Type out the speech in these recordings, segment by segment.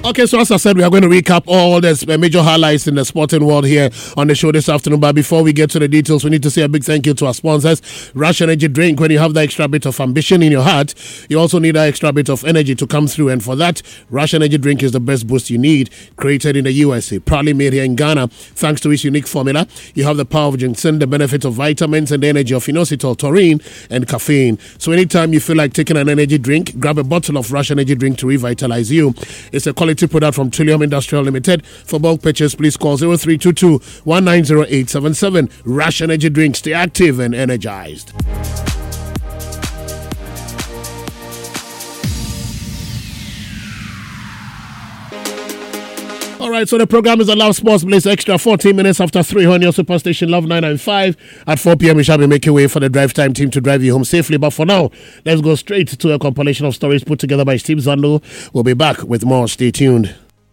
Okay, so as I said, we are going to recap all the major highlights in the sporting world here on the show this afternoon. But before we get to the details, we need to say a big thank you to our sponsors. Rush Energy Drink. When you have that extra bit of ambition in your heart, you also need that extra bit of energy to come through. And for that, Rush Energy Drink is the best boost you need. Created in the USA, proudly made here in Ghana. Thanks to its unique formula, you have the power of ginseng, the benefits of vitamins, and the energy of inositol, taurine, and caffeine. So anytime you feel like taking an energy drink, grab a bottle of Rush Energy Drink to revitalize you. It's a quality product from Trillium Industrial Limited. For bulk purchase, please call 0322 190877. Rush Energy Drink. Stay active and energized. All right, so the program is Love Sports Bliss Extra, 14 minutes after 3 on your superstation Love 995. At 4 p.m. we shall be making way for the Drive Time team to drive you home safely. But for now, let's go straight to a compilation of stories put together by Steve Zando. We'll be back with more. Stay tuned.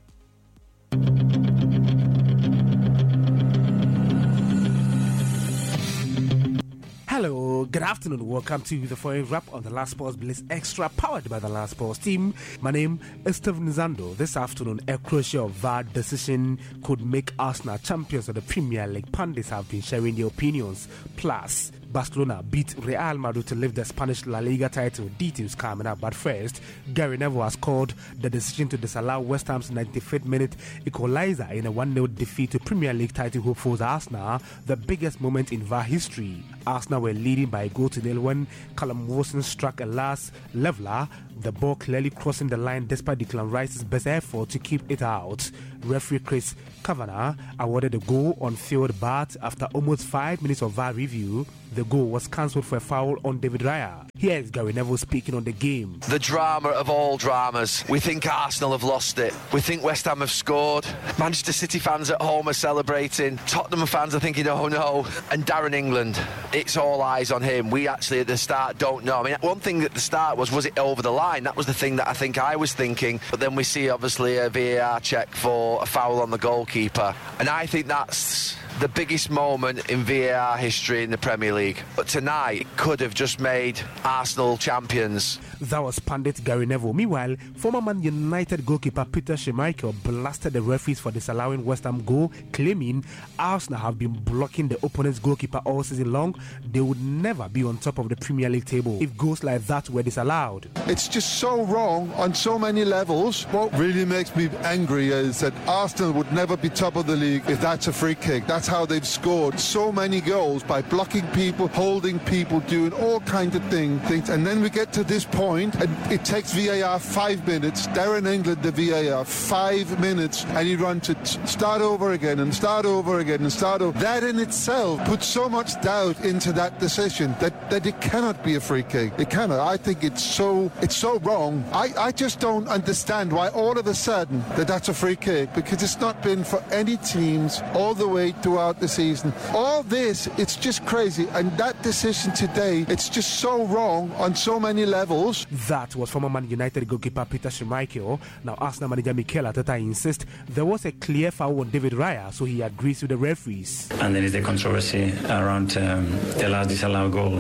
Hello, good afternoon. Welcome to the foreign wrap on the Last Sports Bliss Extra, powered by the Last Sports team. My name is Stephen Zando. This afternoon, a crucial VAR decision could make Arsenal champions of the Premier League. Pundits have been sharing their opinions. Plus, Barcelona beat Real Madrid to lift the Spanish La Liga title. Details coming up. But first, Gary Neville has called the decision to disallow West Ham's 95th minute equalizer in a 1-0 defeat to Premier League title hopefuls Arsenal, the biggest moment in VAR history. Arsenal were leading by a goal to nil when Callum Wilson struck a last leveler, the ball clearly crossing the line despite Declan Rice's best effort to keep it out. Referee Chris Kavanagh awarded the goal on field, but after almost 5 minutes of VAR review, the goal was cancelled for a foul on David Raya. Here is Gary Neville speaking on the game. The drama of all dramas. We think Arsenal have lost it. We think West Ham have scored. Manchester City fans at home are celebrating. Tottenham fans are thinking, oh no. And Darren England, it's all eyes on him. We actually at the start don't know. I mean, one thing at the start was it over the line? That was the thing that I think I was thinking. But then we see obviously a VAR check for a foul on the goalkeeper. And I think that's the biggest moment in VAR history in the Premier League. But tonight, it could have just made Arsenal champions. That was pundit Gary Neville. Meanwhile, former Man United goalkeeper Peter Schmeichel blasted the referees for disallowing West Ham goal, claiming Arsenal have been blocking the opponent's goalkeeper all season long. They would never be on top of the Premier League table if goals like that were disallowed. It's just so wrong on so many levels. What really makes me angry is that Arsenal would never be top of the league if that's a free kick. That's how they've scored so many goals, by blocking people, holding people, doing all kinds of things. And then we get to this point, and it takes VAR 5 minutes. Darren England, the VAR, 5 minutes, and he runs it start over again and start over again and start over. That in itself puts so much doubt into that decision that it cannot be a free kick. It cannot. I think it's so wrong. I just don't understand why all of a sudden that's a free kick, because it's not been for any teams all the way throughout the season. All this, it's just crazy. And that decision today, it's just so wrong on so many levels. That was former Man United goalkeeper Peter Schmeichel. Now Arsenal manager Mikel Arteta insists there was a clear foul on David Raya, so he agrees with the referees. And there is the controversy around the last disallowed goal.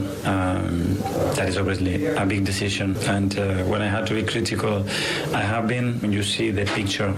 That is obviously a big decision. And when I had to be critical, I have been. When you see the picture,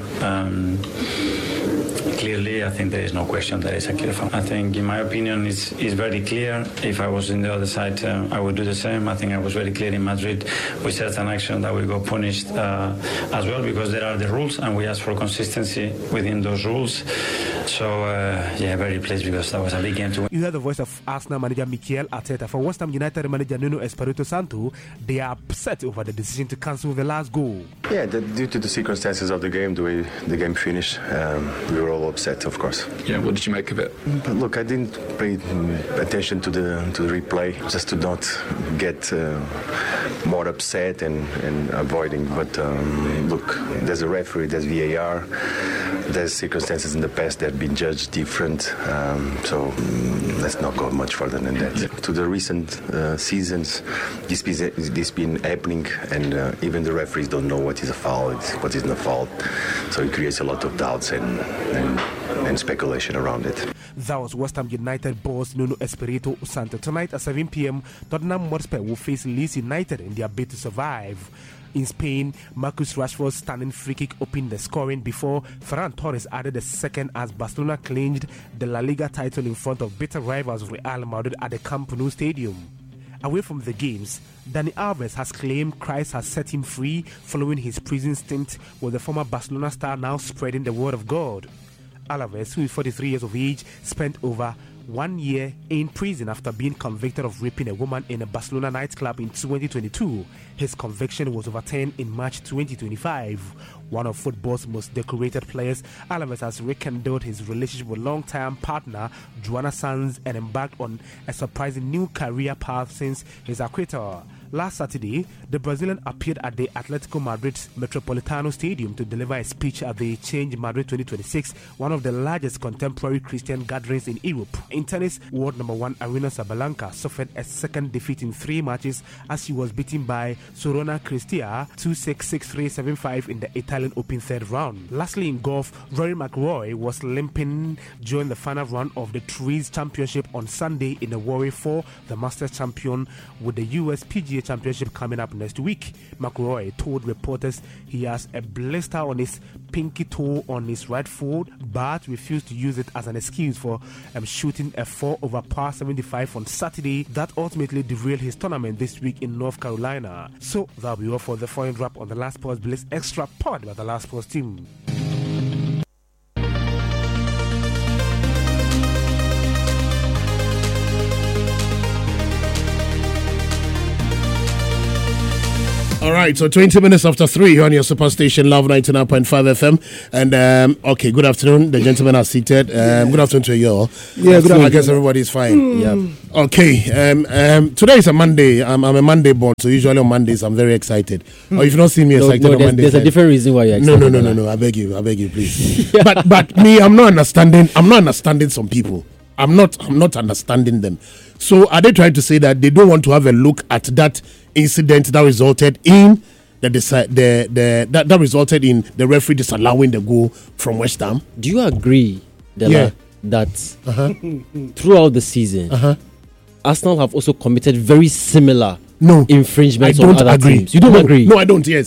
clearly, I think there is no question that it's a clear foul. I think, in my opinion, it's very clear. If I was in the other side, I would do the same. I think I was very clear in Madrid with certain action that will go punished as well, because there are the rules, and we ask for consistency within those rules. So, very pleased, because that was a big game to win. You heard the voice of Arsenal manager Mikel Arteta. For West Ham United manager Nuno Espirito Santo, they are upset over the decision to cancel the last goal. Yeah, due to the circumstances of the game, the way the game finished, we were all upset, of course. Yeah, what did you make of it? But look, I didn't pay attention to the replay, just to not get more upset and avoiding. But look, there's a referee, there's VAR, there's circumstances in the past that have been judged different. So let's not go much further than that. Yeah. To the recent seasons, this been happening, and even the referees don't know what is a foul, what isn't a foul. So it creates a lot of doubts and speculation around it. That was West Ham United boss Nuno Espirito Santo. Tonight at 7 p.m, Tottenham Hotspur will face Leeds United in their bid to survive. In Spain, Marcus Rashford's stunning free kick opened the scoring before Ferran Torres added the second as Barcelona clinched the La Liga title in front of bitter rivals Real Madrid at the Camp Nou Stadium. Away from the games, Dani Alves has claimed Christ has set him free following his prison stint, with the former Barcelona star now spreading the word of God. Alves, who is 43 years of age, spent over 1 year in prison after being convicted of raping a woman in a Barcelona nightclub in 2022. His conviction was overturned in March 2025. One of football's most decorated players, Alves has rekindled his relationship with long-time partner Joana Sanz and embarked on a surprising new career path since his acquittal. Last Saturday, the Brazilian appeared at the Atletico Madrid Metropolitano Stadium to deliver a speech at the Change Madrid 2026, one of the largest contemporary Christian gatherings in Europe. In tennis, world number 1 Aryna Sabalenka suffered a second defeat in 3 matches as she was beaten by Sorona Cristia 2-6, 6-3, 7-5 in the Italian Open third round. Lastly, in golf, Rory McIlroy was limping during the final round of the Trees Championship on Sunday in a worry for the Masters champion, with the US PGA Championship coming up next week. McIlroy told reporters he has a blister on his pinky toe on his right foot, but refused to use it as an excuse for shooting a 4 over par 75 on Saturday that ultimately derailed his tournament this week in North Carolina. So that'll be all for the foreign wrap on the Last Pause Blitz Extra powered by the Last Pause team. All right, so 20 minutes after 3 on your superstation, Love 99.5 FM. And, okay, good afternoon. The gentlemen are seated. Good afternoon to you all. Yeah, good afternoon. I guess everybody's fine. Yeah. Okay, today is a Monday. I'm a Monday born, so usually on Mondays I'm very excited. Or if you don't see me excited on Mondays. There's a different reason why you're excited. No. I beg you, please. but me, I'm not understanding some people. I'm not understanding them. So are they trying to say that they don't want to have a look at that incident that resulted in that resulted in the referee disallowing the goal from West Ham? Do you agree, Dela, that throughout the season, Arsenal have also committed very similar infringements on other teams? You don't agree? No, I don't. Yes.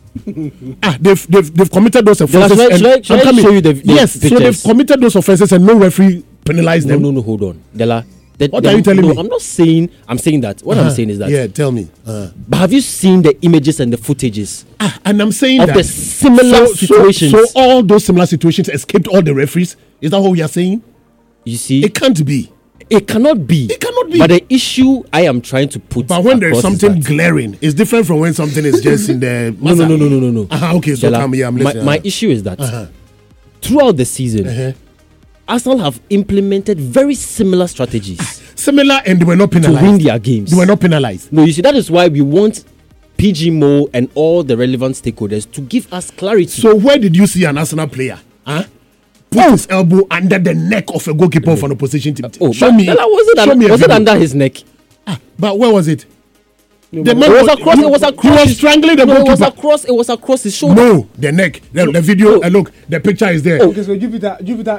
They've committed those offenses. Shall I show you the yes, pictures? So they've committed those offenses and no referee penalized them. No, hold on, Dela. What are you telling me? I'm not saying. I'm saying that. What I'm saying is that. Yeah, tell me. But have you seen the images and the footages? And I'm saying of that the similar situations. So all those similar situations escaped all the referees. Is that what we are saying? You see, it can't be. It cannot be. It cannot be. But the issue I am trying to put. But when there is something glaring, it's different from when something is just in the. No. Okay, so come here. I'm listening. My issue is that throughout the season. Arsenal have implemented very similar strategies. Similar, and they were not penalized. To win their games. They were not penalized. No, you see, that is why we want PG Mo and all the relevant stakeholders to give us clarity. So where did you see an Arsenal player put his elbow under the neck of a goalkeeper from an opposition team? Show me. Was it under his neck? But where was it? The man it was across. He was strangling the goalkeeper. It was across his shoulder. No, the neck. The video. Look, the picture is there. Okay, so Jupiter.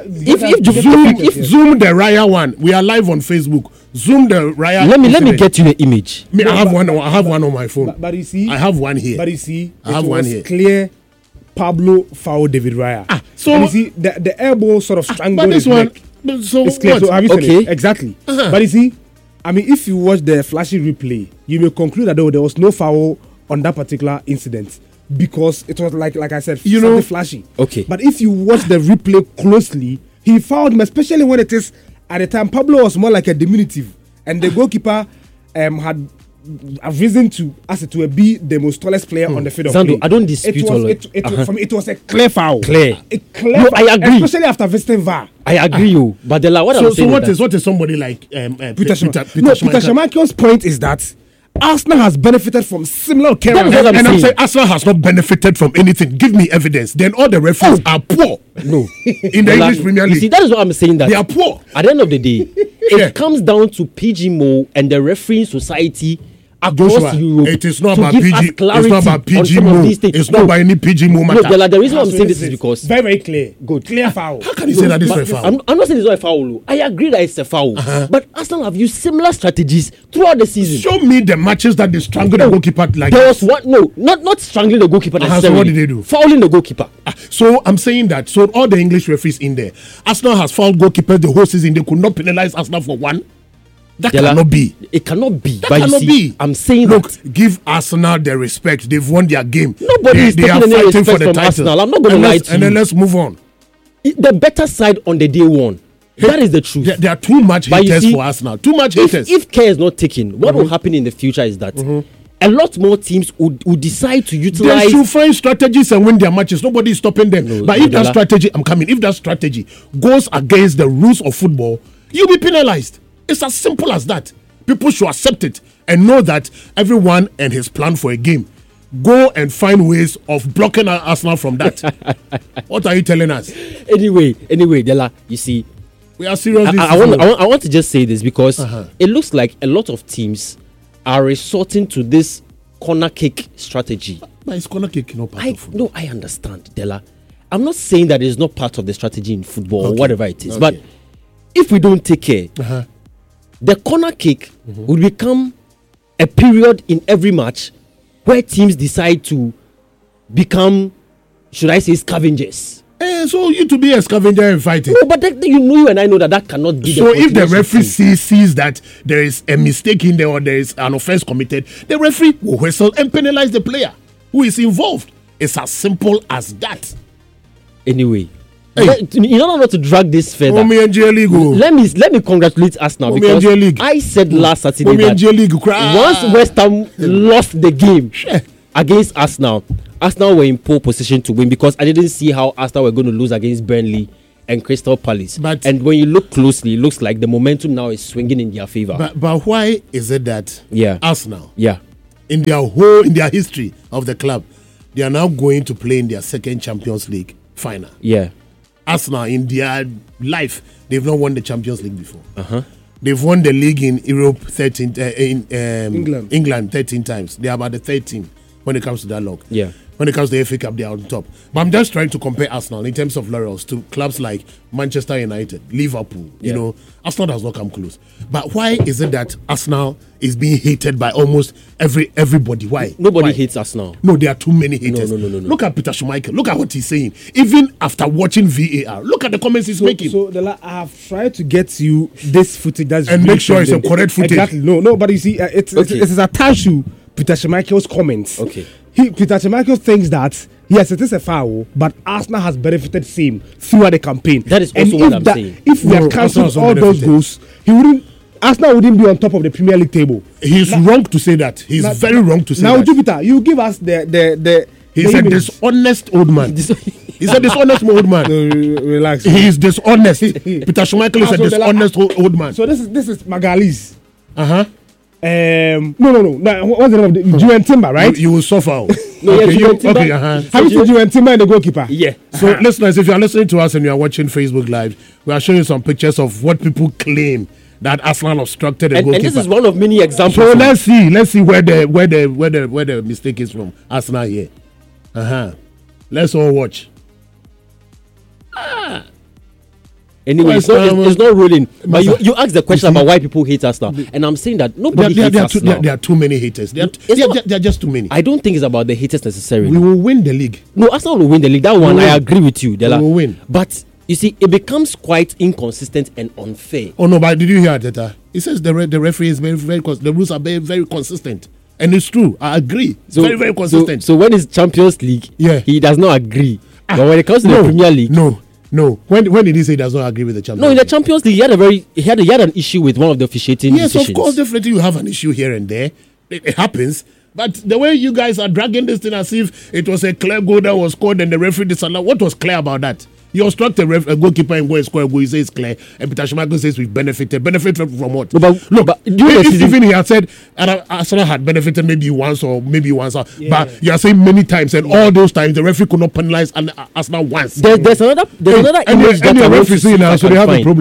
If zoom the Raya one, we are live on Facebook. Zoom the Raya. Let me get you the image. I have one on my phone. But you see, I have one here. But you see, I have one here. Clear. Pablo fouled David Raya. So and you see, the elbow sort of strangled his neck. So it's clear. So have you seen it? Exactly. But you see, I mean, if you watch the flashy replay, you may conclude that there was no foul on that particular incident because it was like I said, something flashy. Okay. But if you watch the replay closely, he fouled him, especially when it is at the time Pablo was more like a diminutive, and the goalkeeper had risen to be the most tallest player on the field of play. I don't dispute all of it. For me, it was a clear foul. Clear. Foul, I agree. Especially after visiting VAR. I agree, but what I'm saying what is somebody like Peter Schmeichel's point is that Arsenal has benefited from similar care. And I'm saying Arsenal has not benefited from anything. Give me evidence. Then all the referees are poor. No. In the English Premier League. You see, that is what I'm saying. That they are poor. At the end of the day, it comes down to PG Mo and the refereeing society across Joshua, Europe. it is not to about give PG. us clarity It's not about on PG some of move. these things. It's not about any PG move matter. No, the reason why I'm saying this is because very, very clear. Good. Clear foul. How can you say that this is a foul? I'm not saying it's not a foul. I agree that it's a foul. But Arsenal have used similar strategies throughout the season. Show me the matches that they strangled the goalkeeper like There this. was one, no, not strangling the goalkeeper necessarily. So what did they do? Fouling the goalkeeper. So I'm saying that. So all the English referees in there, Arsenal has fouled goalkeepers the whole season. They could not penalize Arsenal for one. That cannot be. It cannot be. That but cannot you see, be. I'm saying Look, that give Arsenal the respect. They've won their game. Nobody is taking any respect from Arsenal. I'm not going to lie to you. And then let's move on. The better side on the day one. That is the truth. There are too much But you haters see, for Arsenal. Too much haters. If care is not taken, what will happen in the future is that a lot more teams would decide to utilize. They should find strategies and win their matches. Nobody is stopping them. No, but if that strategy, if that strategy goes against the rules of football, you'll be penalized. It's as simple as that. People should accept it and know that everyone and his plan for a game. Go and find ways of blocking Arsenal from that. What are you telling us? Anyway, Dela, you see, we are serious. I want to just say this because it looks like a lot of teams are resorting to this corner kick strategy. But it's corner kick, not part of football. No, I understand, Dela. I'm not saying that it's not part of the strategy in football or whatever it is. But if we don't take care, the corner kick will become a period in every match where teams decide to become, should I say, scavengers. So you to be a scavenger and fighting. No, but you and I know that cannot be. So if the referee sees that there is a mistake in there or there is an offense committed, the referee will whistle and penalize the player who is involved. It's as simple as that. Anyway, in order not to drag this further, let me congratulate us now because I said last Saturday that once West Ham lost the game against Arsenal were in pole position to win because I didn't see how Arsenal were going to lose against Burnley and Crystal Palace. And when you look closely, it looks like the momentum now is swinging in their favor. But why is it that Arsenal, in their history of the club, they are now going to play in their second Champions League final? Yeah. Arsenal, in their life, they've not won the Champions League before. They've won the league in Europe 13 England 13 times. They are about the 13 when it comes to that log. Yeah. When it comes to the FA Cup, they are on top. But I'm just trying to compare Arsenal in terms of laurels to clubs like Manchester United, Liverpool. You know, Arsenal does not come close. But why is it that Arsenal is being hated by almost everybody? Why? Nobody hates Arsenal. No, there are too many haters. No. Look at Peter Schmeichel. Look at what he's saying. Even after watching VAR, look at the comments he's making. So I have tried to get you this footage and make sure it's a correct footage. Exactly. No, but you see, it's attached to Peter Schmeichel's comments. Okay. Peter Schmeichel thinks that yes, it is a foul, but Arsenal has benefited same throughout the campaign. That is also what I'm saying. If we had cancelled all those goals, Arsenal wouldn't be on top of the Premier League table. He's wrong to say that. He's very wrong to say that. Now, Jupiter, you give us the He's a dishonest old man. He's a dishonest old man. Relax. He is dishonest. Peter Schmeichel is a dishonest old man. So this is Magali's. No. What's the name of the Juventimber, right? You will suffer. Have you seen Juventimber and the goalkeeper? Yeah. So listeners, if you are listening to us and you are watching Facebook Live, we are showing you some pictures of what people claim that Arsenal obstructed the goalkeeper. And this is one of many examples. So let's see where the mistake is from Arsenal here. Let's all watch. Anyway, it's not rolling. But you asked the question about why people hate Arsenal, and I'm saying that nobody hates Arsenal. There are too many haters. There are just too many. I don't think it's about the haters necessarily. We will win the league. No, Arsenal will win the league. That one, I agree with you. We will win. But you see, it becomes quite inconsistent and unfair. Oh no, but did you hear that? He says the referee is very the rules are very consistent. And it's true. I agree. Very consistent. So when it's Champions League, he does not agree. But when it comes to the Premier League, no. When did he say he does not agree with the Champions League? No, in the Champions League, he had an issue with one of the officiating decisions. Yes, of course, definitely you have an issue here and there. It happens. But the way you guys are dragging this thing as if it was a clear goal that was scored and the referee disallowed, what was clear about that? You obstruct a goalkeeper and go and score a goal, you say it's clear, and Peter Schmeichel says we've benefited. Benefited from what? Look, even he had said Arsenal had benefited maybe once, but you are saying many times, and all those times the referee could not penalize Arsenal once. There's another image that the referee now, so they have a problem.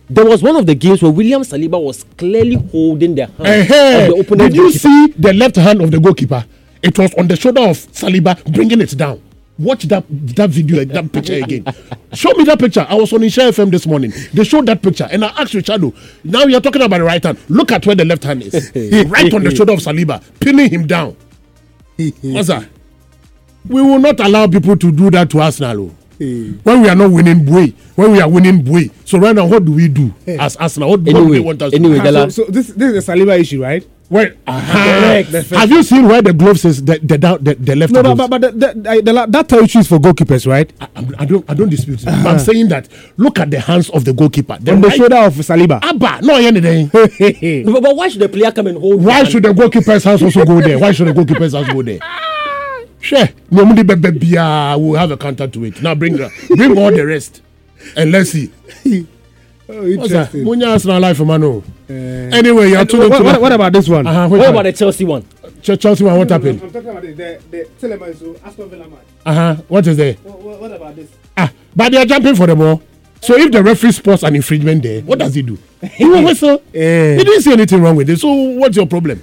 There was one of the games where William Saliba was clearly holding the hand of the opponent. Did you see the left hand of the goalkeeper? It was on the shoulder of Saliba, bringing it down. Watch that video, that picture again. Show me that picture. I was on Isha FM this morning. They showed that picture, and I asked Richardo, now you're talking about the right hand. Look at where the left hand is. Right on the shoulder of Saliba, pinning him down. What's that? We will not allow people to do that to us now. When we are not winning, when we are winning, so right now, what do we do as Arsenal? What do we want us to do? So this is a Saliba issue, right? Well, have you seen where the glove is? The left. No, but that territory is for goalkeepers, right? I don't dispute it. I'm saying that look at the hands of the goalkeeper. On the shoulder of Saliba. No, anything. But why should the player come and hold? Why should the goalkeeper's hands also go there? Why should the goalkeeper's hands go there? Sure, we'll have a counter to it. Now bring all the rest, and let's see. Oh, interesting. Anyway, you're tuning to what about this one? What about the Chelsea one? Chelsea one, what happened? I'm talking about the Telemans, Aston Villa match. What is there? What about this? But they are jumping for the ball. So if the referee spots an infringement there, what does he do? He will whistle. He didn't see anything wrong with it. So what's your problem?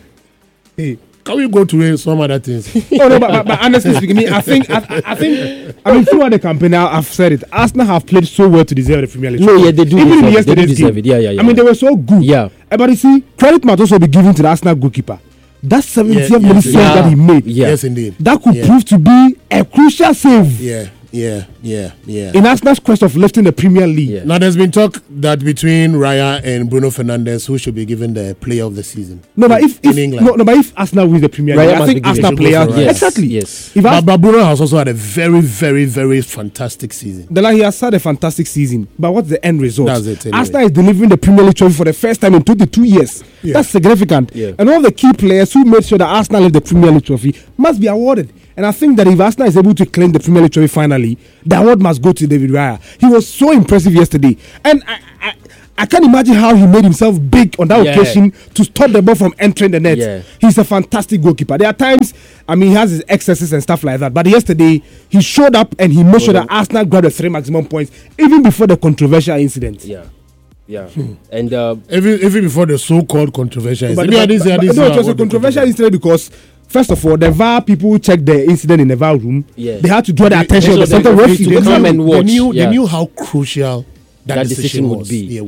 Can we go to some other things? But honestly speaking, I think, throughout the campaign, I've said it. Arsenal have played so well to deserve the Premier League. No, yeah, they do. Even in yesterday's game, yeah. I mean, they were so good. Yeah. But you see, credit must also be given to the Arsenal goalkeeper. That 70th minute save that he made. Yes, indeed. That could prove to be a crucial save. Yeah. In Arsenal's quest of lifting the Premier League. Yeah. Now, there's been talk that between Raya and Bruno Fernandes, who should be given the player of the season. But if Arsenal wins the Premier League, I think Arsenal player. Yes. Exactly. Yes. But Bruno has also had a very, very, very fantastic season. He has had a fantastic season. But what's the end result? That's it. Anyway. Arsenal is delivering the Premier League trophy for the first time in 22 years. Yeah. That's significant. Yeah. And all the key players who made sure that Arsenal lifted the Premier League trophy must be awarded. And I think that if Arsenal is able to claim the Premier League trophy finally, the award must go to David Raya. He was so impressive yesterday. And I can't imagine how he made himself big on that occasion to stop the ball from entering the net. Yeah. He's a fantastic goalkeeper. There are times, he has his excesses and stuff like that. But yesterday, he showed up and he made sure that Arsenal grabbed the 3 maximum points, even before the controversial incident. Yeah. And even before the so-called controversial incident. It was a controversial incident because, first of all, the VAR people checked the incident in the VAR room. Yeah. They had to draw the attention of the center referee to come and watch. They knew how crucial that decision would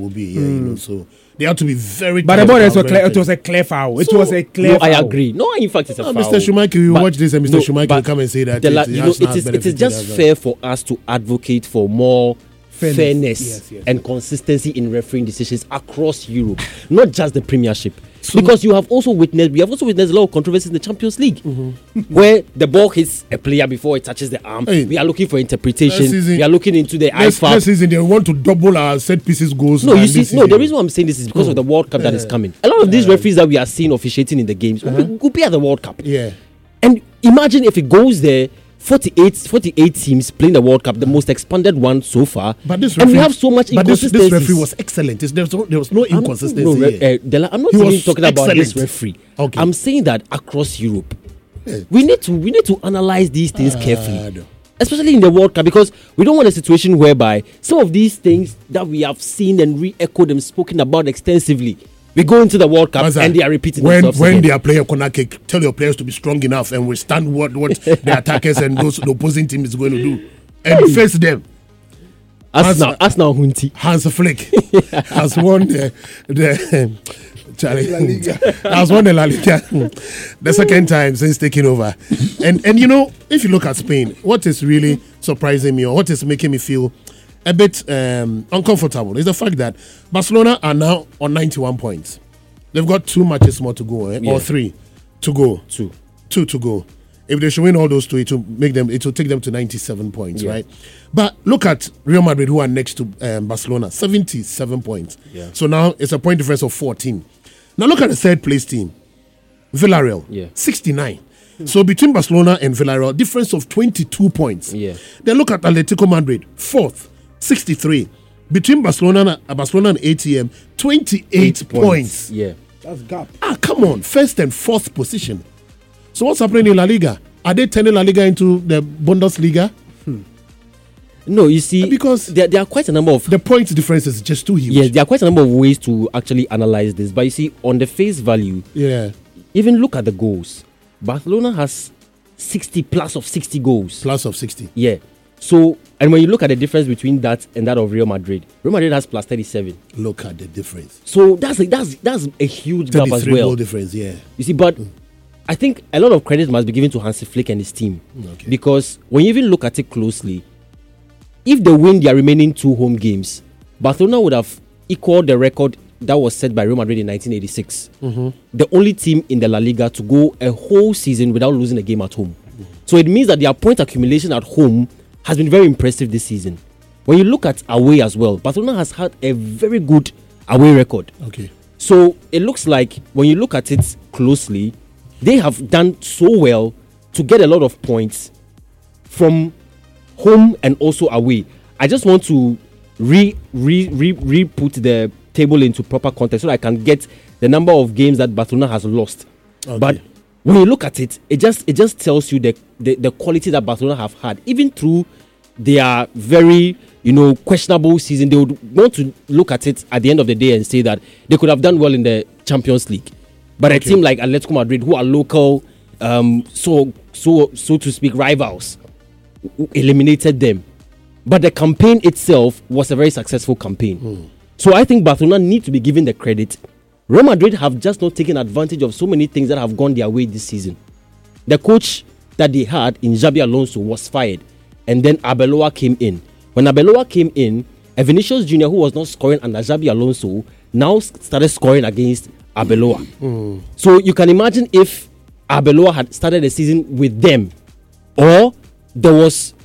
be. So they had to be very. But the ball it was a clear foul. It was a clear foul. I agree. No, in fact, it's a foul. Mr. Schumacher, you watch this, and Mr. Schumacher will come and say that. It is just fair for us to advocate for more fairness and consistency in refereeing decisions across Europe, not just the Premiership. Because we have also witnessed a lot of controversies in the Champions League, where the ball hits a player before it touches the arm. We are looking for interpretation. We are looking into the IFAB. Next season, they want to double our set pieces goals. No, the reason why I'm saying this is because of the World Cup that is coming. A lot of these referees that we are seeing officiating in the games will be at the World Cup. Yeah. And imagine if it goes there. 48 teams playing the World Cup, the most expanded one so far. But this referee, and we have so much inconsistency. This referee was excellent. There was no inconsistency. I'm not even talking about this referee. Okay. I'm saying that across Europe, we need to analyze these things carefully. Especially in the World Cup, because we don't want a situation whereby some of these things that we have seen and re-echoed and spoken about extensively, we go into the World Cup and they are repeating themselves when they are playing a corner kick, tell your players to be strong enough and withstand what the attackers and the opposing team is going to do, and face them. Arsenal Hunti Hans Flick has won the has won the La Liga the second time since taking over. And if you look at Spain, what is really surprising me, or what is making me feel a bit uncomfortable, is the fact that Barcelona are now on 91 points. They've got 2 matches more to go, or 3 to go. 2 to go. If they should win all those 2, it will take them to 97 points, right? But look at Real Madrid, who are next to Barcelona, 77 points. Yeah. So now it's a point difference of 14. Now look at the third place team, Villarreal, 69. So between Barcelona and Villarreal, difference of 22 points. Yeah. Then look at Atletico Madrid, 4th, 63. Between Barcelona and ATM, 28 points. Yeah. That's gap. Come on. 1st and 4th position. So what's happening in La Liga? Are they turning La Liga into the Bundesliga? No, you see, because there are quite a number of... The point difference is just too huge. Yes, there are quite a number of ways to actually analyze this. But you see, on the face value, even look at the goals. Barcelona has 60 plus of 60 goals. Plus of 60. Yeah. So, and when you look at the difference between that and that of Real Madrid has plus 37. Look at the difference. So that's a huge gap as well. Goal difference, yeah. You see, but I think a lot of credit must be given to Hansi Flick and his team. Okay. Because when you even look at it closely, if they win their remaining 2 home games, Barcelona would have equaled the record that was set by Real Madrid in 1986. The only team in the La Liga to go a whole season without losing a game at home. So it means that their point accumulation at home has been very impressive this season. When you look at away as well, Barcelona has had a very good away record. Okay. So it looks like when you look at it closely, they have done so well to get a lot of points from home and also away. I just want to re-put the table into proper context so that I can get the number of games that Barcelona has lost. Okay. But when you look at it, it just tells you the quality that Barcelona have had, even through their very questionable season. They would want to look at it at the end of the day and say that they could have done well in the Champions League. But a team like Atletico Madrid, who are local, so to speak, rivals, eliminated them. But the campaign itself was a very successful campaign. So I think Barcelona need to be given the credit. Real Madrid have just not taken advantage of so many things that have gone their way this season. The coach that they had in Xabi Alonso was fired, and then Arbeloa came in. When Arbeloa came in, Vinicius Jr., who was not scoring under Xabi Alonso, now started scoring against Arbeloa. So you can imagine if Arbeloa had started the season with them, or there was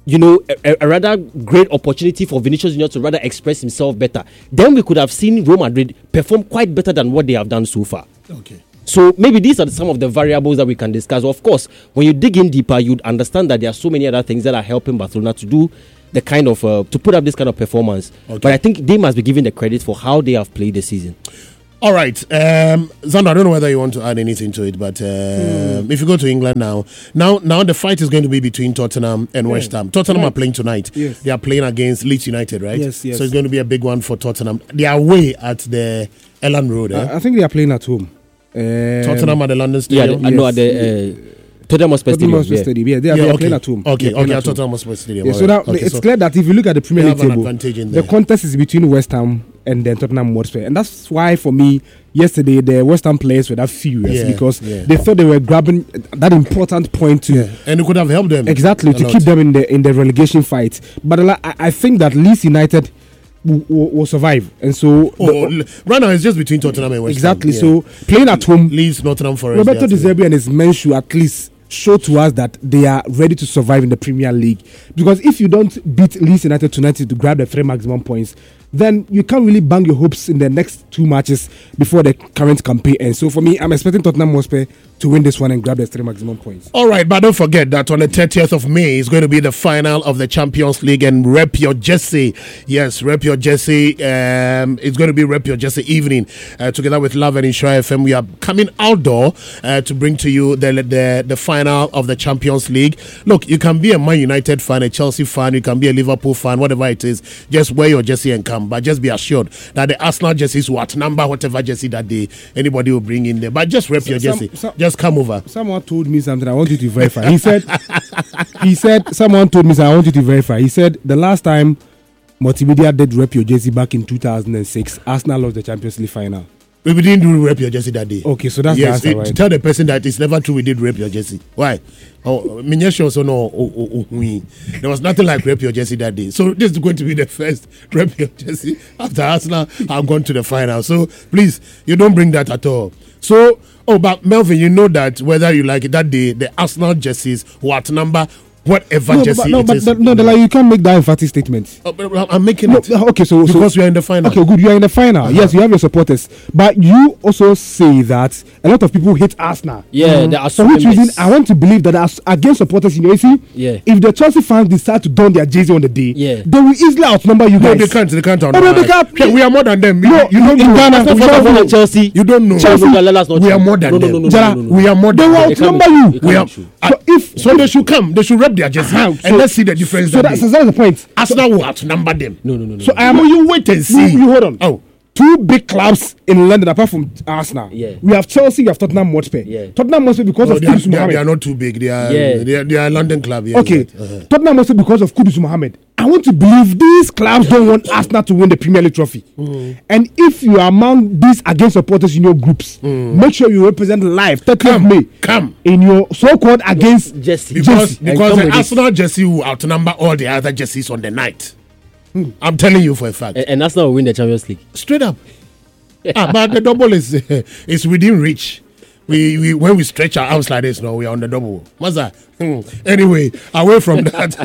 a rather great opportunity for Vinicius Jr. to rather express himself better, then we could have seen Real Madrid perform quite better than what they have done so far. Okay. So maybe these are some of the variables that we can discuss. Of course, when you dig in deeper, you'd understand that there are so many other things that are helping Barcelona to do the kind of to put up this kind of performance. Okay. But I think they must be given the credit for how they have played the season. All right, Zando, I don't know whether you want to add anything to it, but if you go to England now the fight is going to be between Tottenham and West Ham. Tottenham are playing tonight. Yes. They are playing against Leeds United, right? Yes. So it's going to be a big one for Tottenham. They are away at the Elland Road. I think they are playing at home. Tottenham at the London Stadium? Yeah, I know at the Tottenham Hotspur Stadium. Yeah, they are playing at home. Okay, at Tottenham Hotspur Stadium. Yeah, so now it's clear that if you look at the Premier League table, the contest is between West Ham and then Tottenham Hotspur, and that's why for me yesterday the West Ham players were that furious because they thought they were grabbing that important point and it could have helped them exactly to keep them in the relegation fight. But I think that Leeds United will survive, and so right now it's just between Tottenham and West Ham. Exactly. So playing at home, Leeds, Nottingham Forest. Roberto De Zerbi and his men should at least show to us that they are ready to survive in the Premier League. Because if you don't beat Leeds United tonight to grab the 3 maximum points, then you can't really bang your hopes in the next 2 matches before the current campaign ends. So for me, I'm expecting Tottenham Hotspur to win this one and grab the 3 maximum points. All right, but don't forget that on the 30th of May is going to be the final of the Champions League, and Rep Your Jersey. Yes, Rep Your Jersey. It's going to be Rep Your Jersey evening together with Love and Insure FM. We are coming outdoor to bring to you the final of the Champions League. Look, you can be a Man United fan, a Chelsea fan, you can be a Liverpool fan, whatever it is. Just wear your jersey and come. But just be assured that the Arsenal jerseys will outnumber whatever jersey that anybody will bring in there. But just rep your jersey. Just come over. Someone told me something I want you to verify. He said, someone told me something I want you to verify. He said the last time Multimedia did rep your jersey back in 2006, Arsenal lost the Champions League final. We didn't do rep your jersey that day. Okay, so that's the answer, right? To tell the person that it's never true we did rep your jersey. Why? There was nothing like rep your jersey that day. So this is going to be the first rep your jersey after Arsenal have gone to the final. So please, you don't bring that at all. So, but Melvin, you know that whether you like it that day, the Arsenal jerseys will outnumber whatever jersey it is. You can't make that emphatic statement. I'm making it. Okay, so because we are in the final. Okay, good. You are in the final. Yes, you have your supporters, but you also say that a lot of people hate Arsenal. Yeah, there are for which reason I want to believe that as against supporters, you see, if the Chelsea fans decide to don their jersey on the day, they will easily outnumber you guys. No, they can't. They can't. We are more than them. No, you don't know. Ghana, Chelsea. You don't know. Chelsea. We are more than them. We are more than them. They will outnumber you. So they should come. They should rep up their jersey and let's see the difference. So that's the point. Arsenal will outnumber them. No. So you wait and see. You hold on. Oh. 2 big clubs in London apart from Arsenal. Yeah. We have Chelsea, we have Tottenham Hotspur. Yeah. Tottenham Hotspur because of Kudus Mohammed. They are not too big. They are a London club. Yes, okay. Tottenham Hotspur because of Kudus Mohammed. I want to believe these clubs don't want Arsenal to win the Premier League trophy. And if you are among these against supporters in your groups, make sure you represent live 30th May. Come in your so-called against Jesse. Because the Arsenal jersey will outnumber all the other jerseys on the night. I'm telling you for a fact. And Arsenal will win the Champions League. Straight up. But the double is within reach. We when we stretch our arms like this, no, we are on the double. What's that? Anyway, away from that,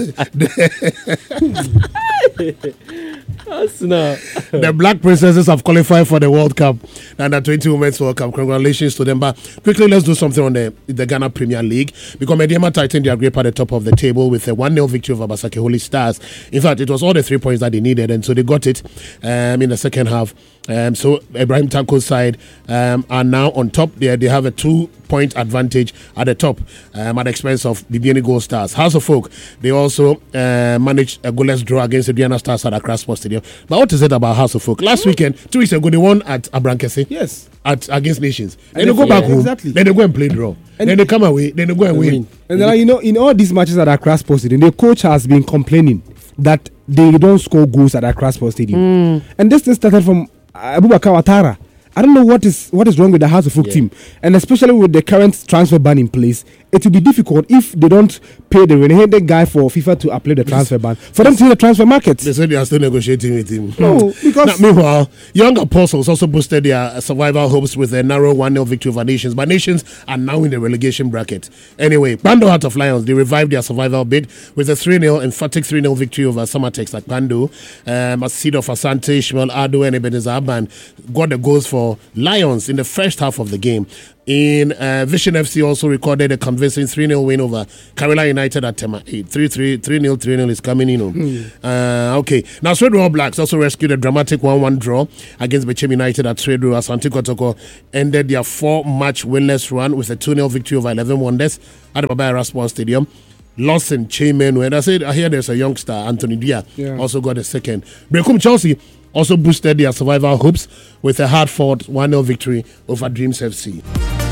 the Black Princesses have qualified for the World Cup and the 20 Women's World Cup. Congratulations to them. But quickly, let's do something on the Ghana Premier League because Mediama tightened their grip at the top of the table with a 1-0 victory over Basake Holy Stars. In fact, it was all the 3 points that they needed, and so they got it in the second half. So Ibrahim Tanko's side are now on top. They have a 2-point advantage at the top at the expense of Bibiani Gold Stars. House of Folk, they also managed a goalless draw against the Diana Stars at Accra Sports Stadium. But what is it about House of Folk? Last weekend, 2 weeks ago, they won at Abrankese. Yes. Against Nations. Then they go back home. Exactly. Then they go and play draw. And then they come away. Then they go and win. And then, in all these matches at Accra Sports Stadium, the coach has been complaining that they don't score goals at Accra Sports Stadium. And this thing started from Abubakar Ouattara. I don't know what is wrong with the House of Folk team, and especially with the current transfer ban in place, it will be difficult if they don't pay the Renegade guy for FIFA to apply the transfer ban for them to hit the transfer market. They said they are still negotiating with him. No, because meanwhile, Young Apostles also boosted their survival hopes with a narrow 1-0 victory over Nations. But Nations are now in the relegation bracket. Anyway, Bando Heart of Lions, they revived their survival bid with a 3-0 emphatic 3-0 victory over Samatex at Bando. Asido Fasante, Ishmael Ado, and Ebenezer Aban got the goals for Lions in the first half of the game. In Vision FC also recorded a convincing 3-0 win over Karela United at Tema 8. 3-0 is coming in. Okay. Now, Sweden All Blacks also rescued a dramatic 1-1 draw against Bechem United at Sweden. Asante Kotoko ended their 4-match winless run with a 2-0 victory over 11 Wonders at the Baba Sports Stadium. Lawson Chairman, when I hear there's a youngster, Anthony Dia, also got a second. Brekum Chelsea also boosted their survival hopes with a hard-fought 1-0 victory over Dreams FC.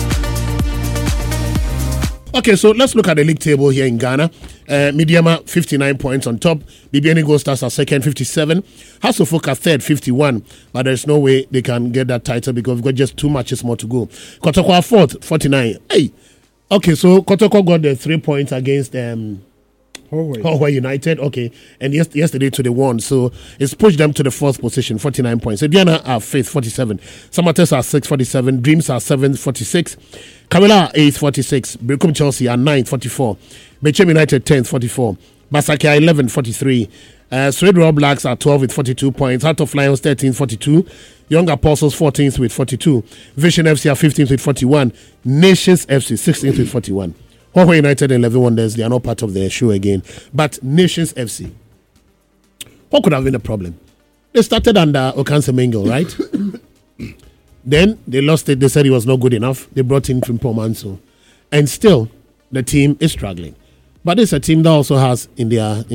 Okay, so let's look at the league table here in Ghana. Mediama, 59 points on top. BBN Gold Stars are second, 57. House of Folk are third, 51. But there's no way they can get that title because we've got just 2 matches more to go. Kotoko are fourth, 49. Hey! Okay, so Kotoko got the 3 points against Howard United. Okay, and yesterday they won. So it's pushed them to the 4th position, 49 points. Ediana are 5th, 47. Samates are 6th, 47. Dreams are 7th, 46. Kamela are 8th, 46. Brekum Chelsea are 9th, 44. Bechem United 10th, 44. Basake are 11th, 43. Sweden All Blacks are 12th with 42 points. Heart of Lions 13th, 42. Young Apostles 14th with 42. Vision FC are 15th with 41. Nations FC 16th with 41. Howard United and 11 Wonders, they are not part of the show again. But Nations FC, what could have been the problem? They started under Okanse Mengo, right? Then they lost it. They said he was not good enough. They brought in Frimpong Manso. And still, the team is struggling. But it's a team that also has on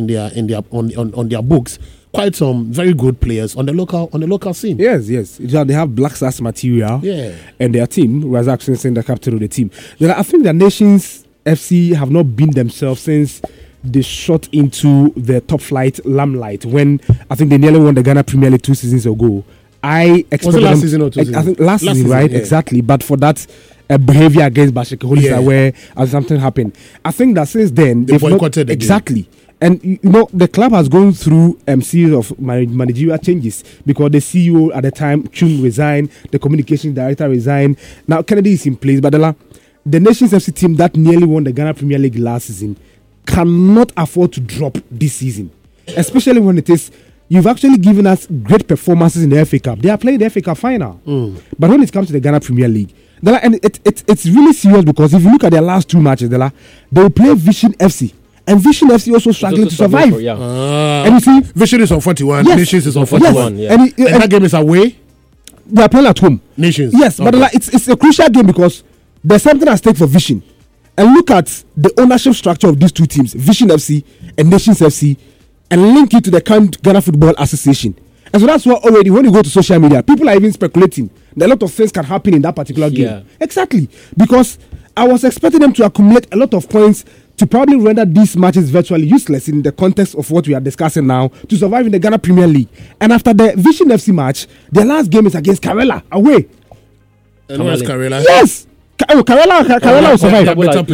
their books quite some very good players on the local scene. Yes. They have Black Stars material. Yeah. And their team, Razak Simpson, the captain of the team. I think the Nations FC have not been themselves since they shot into the top flight limelight when I think they nearly won the Ghana Premier League 2 seasons ago. I expected was it last season or 2 seasons? I think last season, right? Yeah. Exactly. But for that behavior against Bashik Holisa where something happened. I think that since then they boycotted not, exactly. And the club has gone through series of managerial changes because the CEO at the time, Chung, resigned, the communication director resigned. Now Kennedy is in place, but the Nations FC team that nearly won the Ghana Premier League last season cannot afford to drop this season, especially when it is. You've actually given us great performances in the FA Cup. They are playing the FA Cup final. But when it comes to the Ghana Premier League, and it's really serious because if you look at their last 2 matches, they will play Vision FC. And Vision FC also struggling to survive. And you see, Vision is on 41. Yes. Nations is on 41. Yes. And that game is away. They are playing at home. Nations. Yes, okay. But it's a crucial game because there's something at stake for Vision. and look at the ownership structure of these two teams, Vision FC and Nations FC, and link it to the current Ghana Football Association. And so that's why already when you go to social media, people are even speculating that a lot of things can happen in that particular game. Exactly. Because I was expecting them to accumulate a lot of points to probably render these matches virtually useless in the context of what we are discussing now to survive in the Ghana Premier League. And after the Vision FC match, their last game is against Karela away. And where's Karela? Yes! Karela will survive.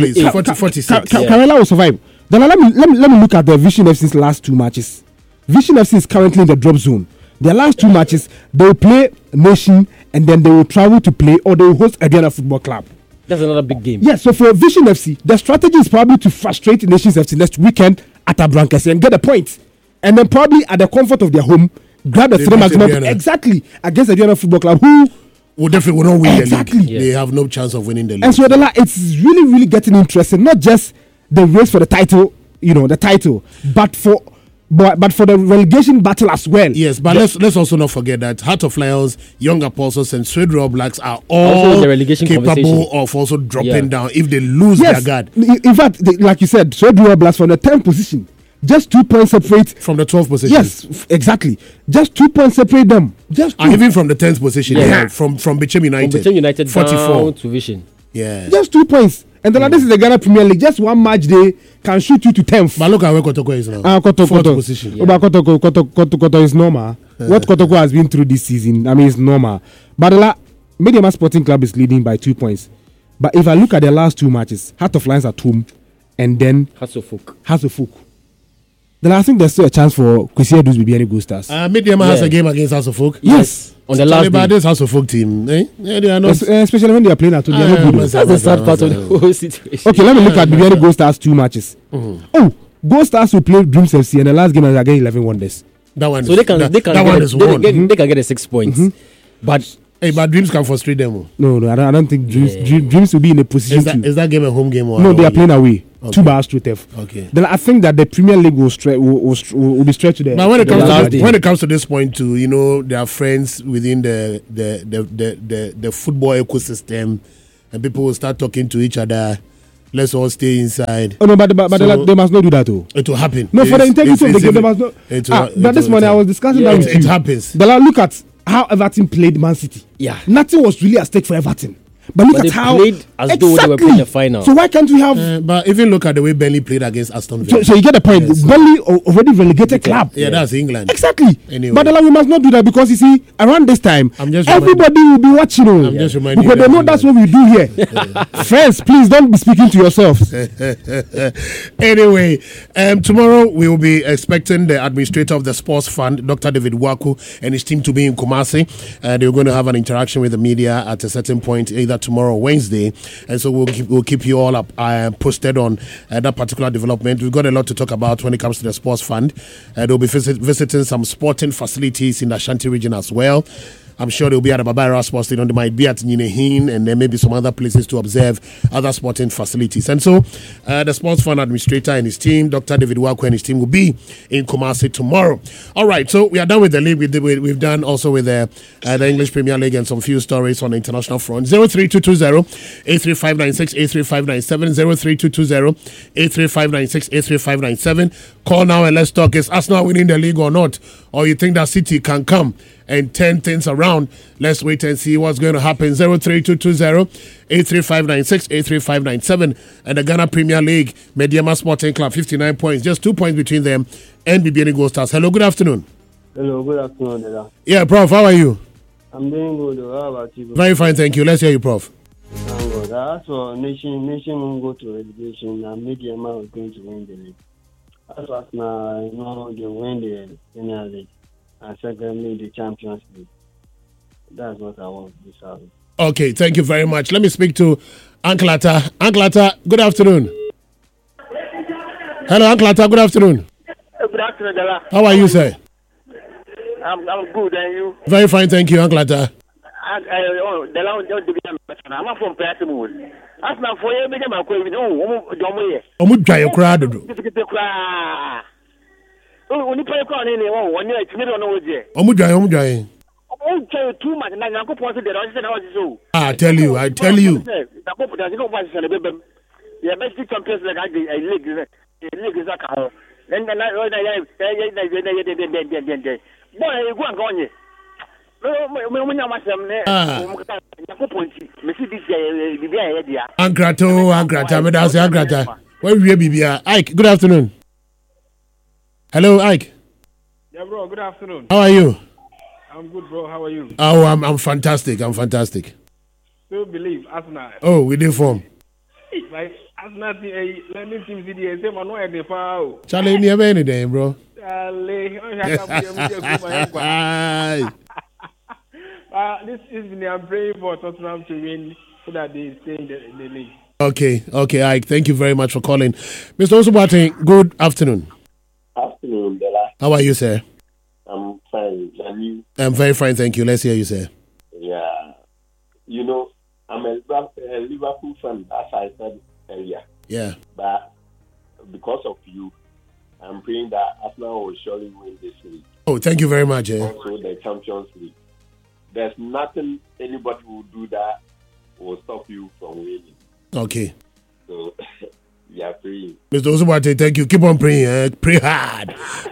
Karela will survive. Then let me look at the Vision FC's last two matches. Vision FC is currently in the drop zone. Their last two matches, they will play Nation and then they will travel to play or they will host Adriana Football Club. That's another big game. Yes, so for Vision FC, the strategy is probably to frustrate Nations FC next weekend at Abrankasi and get a point. And then probably at the comfort of their home, grab the 3 maximum exactly against Adriana Football Club, who will definitely not win the league. Yeah. They have no chance of winning the league. And so it's really getting interesting. Not just the race for the title, but for the relegation battle as well. Yes, but let's also not forget that Heart of Lions, Young Apostles, and Swedrow Blacks are all capable of also dropping down if they lose their guard. In fact, like you said, Swedrow Blacks from the 10th position, just 2 points separate from the 12th position. Yes, exactly. Just 2 points separate them. Even from the 10th position. From Bichim United. From Bichim United 44 down to Vision. Yeah. Just 2 points. And then this is the Ghana Premier League. Just one match day can shoot you to 10th. But look at where Kotoko is now. Kotoko position. Yeah. Kotoko is normal. What Kotoko has been through this season, I mean, it's normal. But Mediama Sporting Club is leading by 2 points. But if I look at the last two matches, Heart of Lions at home, and then Hasselhoek. Then I think there's still a chance for Kwesi Edo's Bibiani Gold Stars. Mediama has a game against Hasselhoek. Yes. On the last day. This Hasselhoek team, they are not, especially when they are playing at home, they are not good. That's the sad part of the whole situation. Okay, let me look at Bibiani Gold Stars 2 matches. Oh, Gold Stars will play Dreams FC, and the last game is against 11 Wonders. That one. So they can get a 6 points, but Dreams can frustrate them. No, I don't think Dreams will be in a position. Is that game a home game or no? They are playing away. Okay. 2 bars to TEF. Okay. Then I think that the Premier League will be stretched there. But when it comes to this point, too, there are friends within the football ecosystem, and people will start talking to each other. Let's all stay inside. Oh no, but they must not do that too. It will happen. No, for the integrity of the game, they must not. But this morning I was discussing that with you. It happens. Look at how Everton played Man City. Yeah. Nothing was really at stake for Everton. But look at how played as though they were playing the final. So why can't we have? But even look at the way Burnley played against Aston Villa. So you get the point. Yes. Burnley already relegated club. Yeah, that's England. Exactly. Anyway. But we must not do that because you see, around this time, everybody will be watching. I'm just reminding you. Because they know that's what we do here. Friends, please don't be speaking to yourselves. Anyway, tomorrow we will be expecting the administrator of the Sports Fund, Dr. David Waku, and his team to be in Kumasi. They're going to have an interaction with the media at a certain point, either tomorrow or Wednesday. And so we'll keep you all up posted on that particular development. We've got a lot to talk about when it comes to the Sports Fund. They'll be visiting some sporting facilities in the Ashanti region as well. I'm sure they'll be at the Babaira Sports Stadium. They might be at Ninehin and then maybe some other places to observe other sporting facilities. And so the Sports Fund Administrator and his team, Dr. David Waku and his team, will be in Kumasi tomorrow. All right, so we are done with the league. We've done also with the English Premier League and some few stories on the international front. 03220-83596, 83597, 03220-83596, 83597. Call now and let's talk. Is Arsenal winning the league or not? Or you think that City can come and turn things around? Let's wait and see what's going to happen. 03220-83596, 83597. And the Ghana Premier League, Mediama Sporting Club, 59 points. Just 2 points between them and Bibiani Gold Stars. Hello, good afternoon. Hello, good afternoon, Dada. Yeah, Prof, how are you? I'm doing good. How about you? Very fine, thank you. Let's hear you, Prof. Thank God. As for Nation will go to relegation and Mediama is going to win the league. As for Arsenal, they win the Premier League. And secondly, the Champions League. That's what I want this hour. Okay, thank you very much. Let me speak to Uncle Atta. Uncle Atta, good afternoon. Hello, Uncle Atta, good afternoon. Good afternoon, Dala. How are you, sir? I'm good, and you? Very fine, thank you, Uncle Atta. I'm from Platimore. That's not for you, Madam. I'm going to only play on anyone. 1 year, it's middle on the way. Too much, and I go point to the I tell you. Yeah, best champions like a league is like a then boy, you go and go on. Angrata. Where will you be? Ike, good afternoon. Hello, Ike. Yeah, bro, good afternoon. How are you? I'm good, bro. How are you? Oh, I'm fantastic. Still believe Arsenal. Oh, we did form. Like Arsenal, learning team video. Say, man, why they foul? Charlie, never any day, bro. Charlie, this evening I'm praying for Tottenham to win so that they stay in the league. Okay, Ike. Thank you very much for calling, Mr. Osubate. Good afternoon. Afternoon, Bella. How are you, sir? I'm fine. And you? I'm very fine, thank you. Let's hear you, sir. Yeah. You know, I'm a Liverpool fan, as I said earlier. Yeah. But because of you, I'm praying that Arsenal will surely win this league. Oh, thank you very much. Also, the Champions League. There's nothing anybody will do that will stop you from winning. Okay. So, we are praying. Mr. Osubate, thank you. Keep on praying. Pray hard.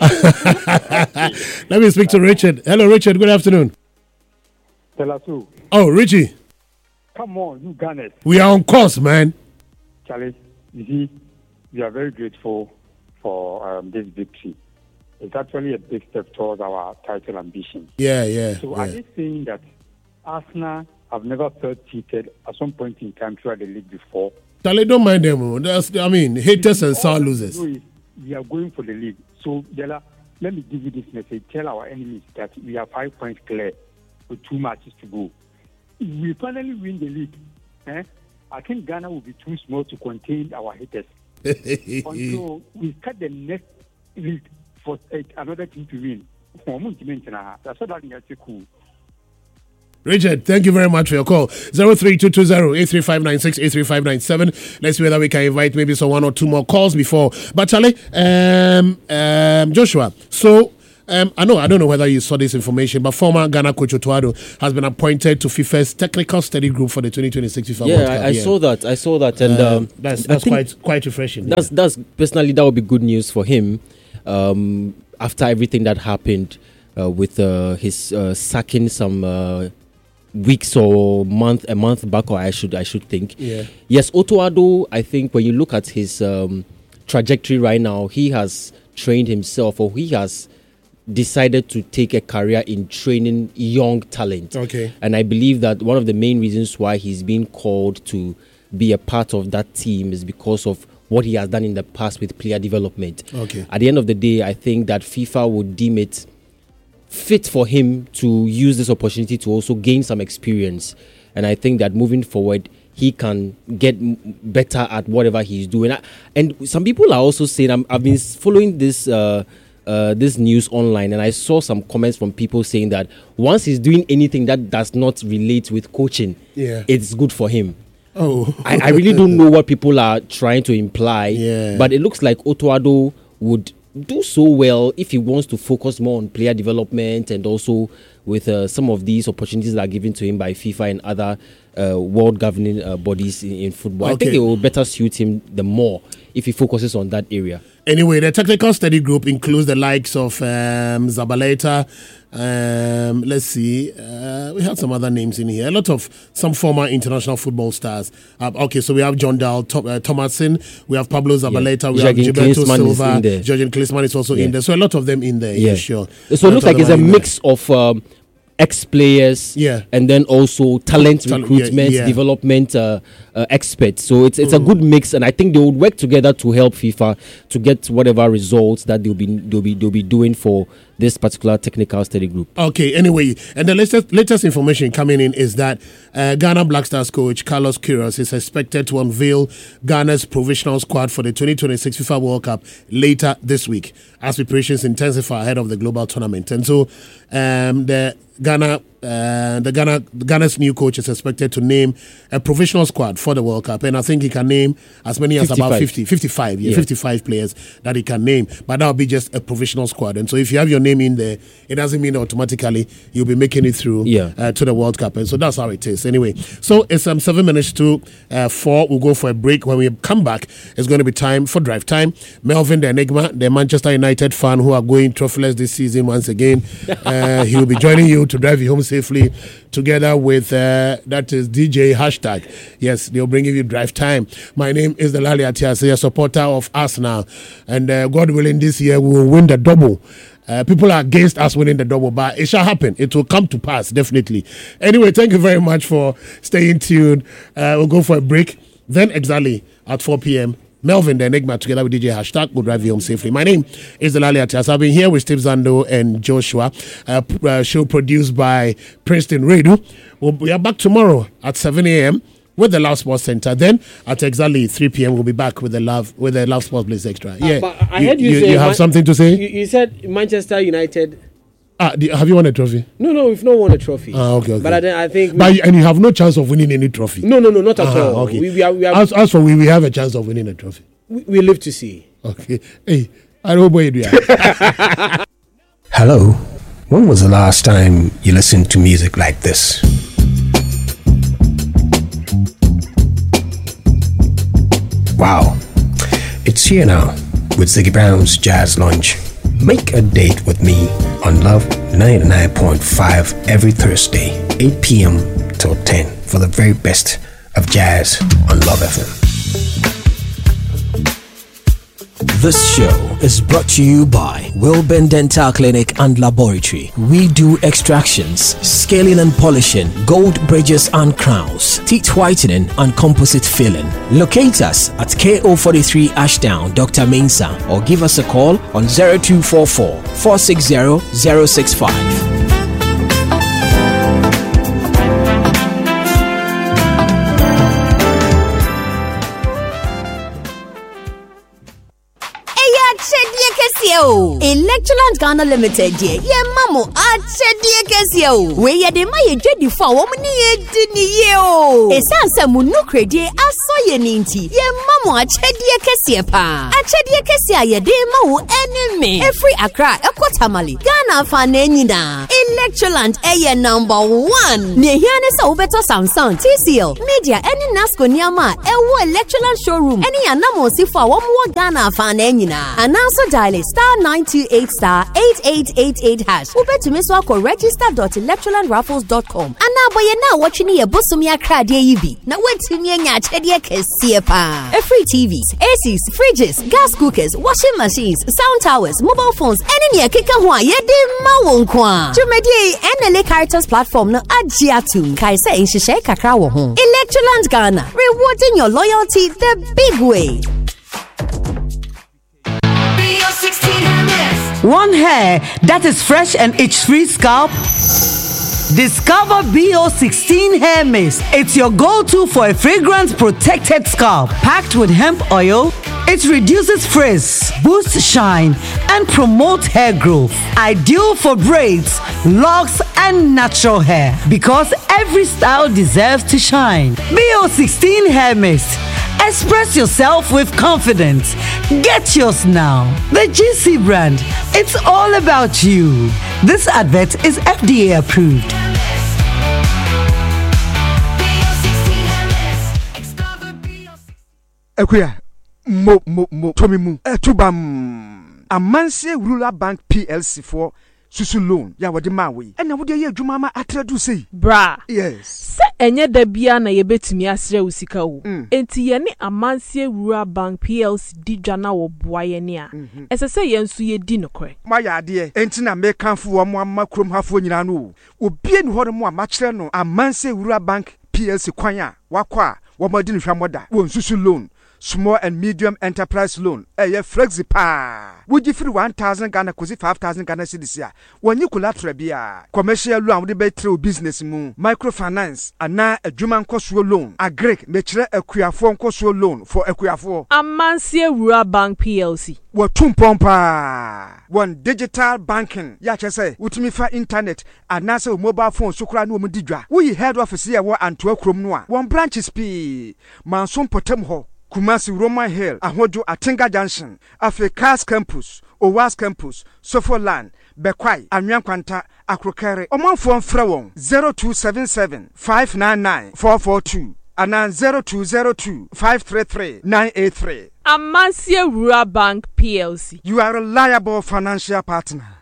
Let me speak to Richard. Hello, Richard. Good afternoon. Telasu. Oh, Richie. Come on, you Gunners. We are on course, man. Charlie, you see, we are very grateful for this victory. It's actually a big step towards our title ambition. Yeah. So are they saying that Arsenal have never felt cheated at some point in time throughout the league before? Charlie, don't mind them. Haters and sour losers. We are going for the league. So, Dela, let me give you this message. Tell our enemies that we are 5 points clear with 2 matches to go. If we finally win the league, I think Ghana will be too small to contain our haters. Until we cut the next league for another team to win. That's what that's cool. Richard, thank you very much for your call. 03220-83596, 83597. Let's see whether we can invite maybe some 1 or 2 more calls before. But Charlie, Joshua, so I don't know whether you saw this information, but former Ghana coach Otto Addo has been appointed to FIFA's technical study group for the 2026 FIFA World Cup. I saw that, and that's quite refreshing. That's personally, that would be good news for him. After everything that happened with his sacking some weeks or a month back, or I should think. Yeah. Yes, Otto Addo, I think when you look at his trajectory right now, he has trained himself, or he has decided to take a career in training young talent. Okay. And I believe that one of the main reasons why he's been called to be a part of that team is because of what he has done in the past with player development. Okay. At the end of the day, I think that FIFA would deem it fit for him to use this opportunity to also gain some experience. And I think that moving forward, he can get better at whatever he's doing. And some people are also saying, I've been following this news online, and I saw some comments from people saying that once he's doing anything that does not relate with coaching, it's good for him. Oh, I really don't know what people are trying to imply, but it looks like Otto Addo would do so well if he wants to focus more on player development, and also with some of these opportunities that are given to him by FIFA and other world governing bodies in football. I think it will better suit him the more if he focuses on that area. Anyway, the technical study group includes the likes of Zabaleta. Let's see. We have some other names in here. Some former international football stars. So we have John Dahl, Thomason. We have Pablo Zabaleta. We have Gilberto Silva. Jurgen Klinsmann is also in there. So a lot of them in there. Yeah, sure. So it looks like it's a mix of ex-players, and then also talent recruitment, development experts. So it's a good mix, and I think they would work together to help FIFA to get whatever results that they'll be doing for this particular technical study group. Okay. Anyway, and the latest information coming in is that Ghana Black Stars coach Carlos Queiroz is expected to unveil Ghana's provisional squad for the 2026 FIFA World Cup later this week, as preparations intensify ahead of the global tournament. And so the Ghana Ghana's new coach is expected to name a provisional squad for the World Cup, and I think he can name as many as about 55 players that he can name, but that will be just a provisional squad. And so if you have your name in there, it doesn't mean automatically you'll be making it through to the World Cup. And so that's how it is. Anyway, so it's 7 minutes to 4. We'll go for a break. When we come back, it's going to be time for Drive Time. Melvin the Enigma, the Manchester United fan who are going trophyless this season once again, he will be joining you to drive you home safely, together with that is DJ Hashtag. Yes, they'll bring you Drive Time. My name is Delali Atiase, a supporter of Arsenal, and God willing, this year we will win the double. People are against us winning the double, but it shall happen. It will come to pass, definitely. Anyway, thank you very much for staying tuned. We'll go for a break. Then exactly at 4 p.m., Melvin the Enigma together with DJ Hashtag will drive you home safely. My name is Delali Atias. I've been here with Steve Zando and Joshua. Show produced by Princeton Radio. We are back tomorrow at 7 a.m. with the Love Sports Center. Then at exactly 3 p.m. we'll be back with the Love Sports Blitz Extra. Yeah, but I heard you say you have something to say. You said Manchester United. Have you won a trophy? No, we've not won a trophy. Okay. But I think. And you have no chance of winning any trophy. No, not at all. Okay. We are, as for we have a chance of winning a trophy. We live to see. Okay. Hey, I don't know where you are. Hello. When was the last time you listened to music like this? Wow. It's here now with Ziggy Brown's Jazz Lunch. Make a date with me on Love 99.5 every Thursday, 8 p.m. till 10 for the very best of jazz on Love FM. This show is brought to you by Wilburn Dental Clinic and Laboratory. We do extractions, scaling and polishing, gold bridges and crowns, teeth whitening and composite filling. Locate us at KO43 Ashdown, Dr. Mensa, or give us a call on 0244 460 065. Electroland Ghana Limited, ye mamo achedie kesio. We ye de ma ye dwedi fa wo mni ye dini ye o. Esanse mu no kredi aso ye ninti. Ye mamo achedie kesie pa. Achedie kesia ye de ma wo enemy. Every Accra, Ekotamali, Ghana fa na nyina. Electroland eye number 1. Ne hiane sa ubeto Samsung, TCL, Media, any Nasco Niama, ewo Electroland showroom. Any anamo si fa wo mo Ghana fa na nyina. Announce dial *928 *8888 hash. Ube to miss wako register.electrolandraffles.com. Ana boye na watching ye bosumi akrade yibi. Na wetimi anya chedie kesie pa. Free TVs, ACs, fridges, gas cookers, washing machines, sound towers, mobile phones, any near kika ho ye de ma wonkwa. Jumedie NLA Caritas platform no agiatum. Kai say nhihye kakra wo ho. Electroland Ghana, rewarding your loyalty the big way. Want hair that is fresh and itch-free scalp? Discover BO16 Hair Mist. It's your go-to for a fragrance-protected scalp. Packed with hemp oil, it reduces frizz, boosts shine, and promotes hair growth. Ideal for braids, locks, and natural hair. Because every style deserves to shine. BO16 Hair Mist. Express yourself with confidence. Get yours now. The GC brand. It's all about you. This advert is FDA approved. Ekuya, Tommy Mu, Tubam, Amanse Rural Bank PLC for Susu loan. Ya wadi mawe. And now would you Jumama atredu say? Bra. Yes. Se enye debia na yebetumi asre usika wo. Enti ye ne Amanse Rural Bank PLC di dwana wo boaye ne a. Ese se ye nso ye di nokore. Ma ya de enti na me kanfo wo mo amakrom hafo nyina no. Obie ni hore mo amachre no Amanse Rural Bank PLC kwan a wakwa wo madi no hwamoda. Wo nsusu loan. small and medium enterprise loan. Flexipa. Would you feel 1,000 Ghana, 5,000 Ghana cedis ya? When you collateral bia, commercial loan would be through business moon, microfinance, and now a German cost loan, a Greek, mature a Queerform cost loan for a Queerfor. Amansia Rural Bank PLC. What tumpompa? One digital banking. Yacha say, Utimifa internet, and NASA mobile phone, Sukra no Mudidra. We head office here and 12 Kromnoa. One branch is P. Manson Potemho. Kumasi Roman Hill, Ahojo Atinga Junction, Africa's Campus, Owas Campus, Sofoland, Bekwai, Anyankwanta, Akrokere, Omanfon Frewon, 0277 599 442, and 0202 533 983. Amansia Rural Bank PLC. You are a reliable financial partner.